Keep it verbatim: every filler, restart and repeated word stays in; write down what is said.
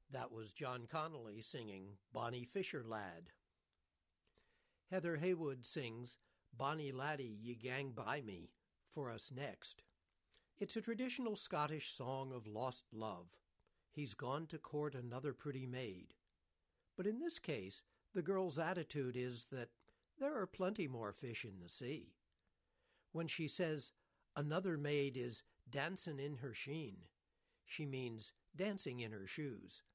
That was John Connolly singing Bonnie Fisher Lad. Heather Haywood sings Bonnie Laddie Ye Gang By Me for us next. It's a traditional Scottish song of lost love. He's gone to court another pretty maid. But in this case, the girl's attitude is that there are plenty more fish in the sea. When she says another maid is dancin' in her sheen, she means dancing in her shoes,